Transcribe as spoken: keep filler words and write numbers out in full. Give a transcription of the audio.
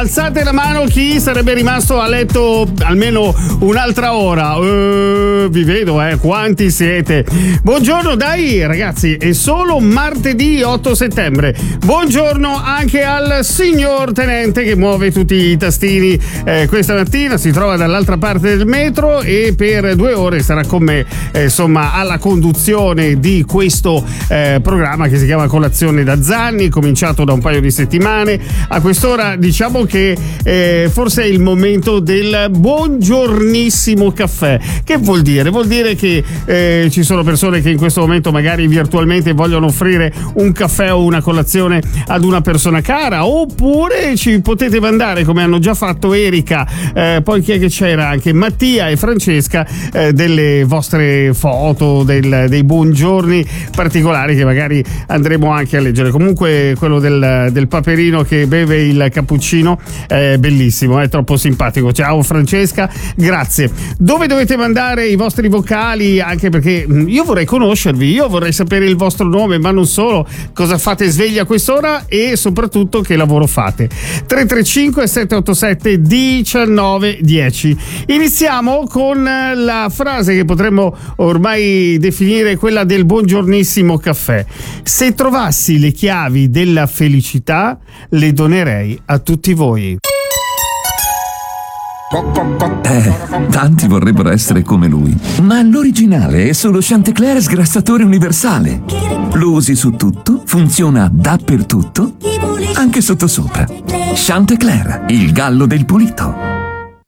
alzate la mano chi sarebbe rimasto a letto almeno un'altra ora. Uh, vi vedo, eh, quanti siete. Buongiorno, dai ragazzi, è solo martedì otto settembre. Buongiorno anche al signor tenente che muove tutti i tastini eh, questa mattina, si trova dall'altra parte del metro e per due ore sarà con me eh, insomma alla conduzione di questo eh, programma che si chiama Colazione da Zanni, cominciato da un paio di settimane. A quest'ora diciamo che eh, forse è il momento del buongiornissimo caffè. Che vuol dire? Vuol dire che eh, ci sono persone che in questo momento magari virtualmente vogliono offrire un caffè o una colazione ad una persona cara, oppure ci potete mandare, come hanno già fatto Erika, eh, poi chi è che c'era anche Mattia e Francesca, eh, delle vostre foto, del, dei buongiorni particolari che magari andremo anche a leggere. Comunque quello del, del paperino che beve il cappuccino è bellissimo, è troppo simpatico. Ciao Francesca, grazie. Dove dovete mandare i vostri vocali? Anche perché io vorrei conoscervi, io vorrei sapere il vostro nome, ma non solo, cosa fate svegli a quest'ora e soprattutto che lavoro fate. tre tre cinque sette otto sette uno nove uno zero. Iniziamo con la frase che potremmo ormai definire quella del buongiornissimo caffè. Se trovassi le chiavi della felicità, le donerei a tutti voi. Eh, tanti vorrebbero essere come lui, ma l'originale è solo Chantecler sgrassatore universale. Lo usi su tutto, funziona dappertutto, anche sottosopra. Chantecler, il gallo del pulito.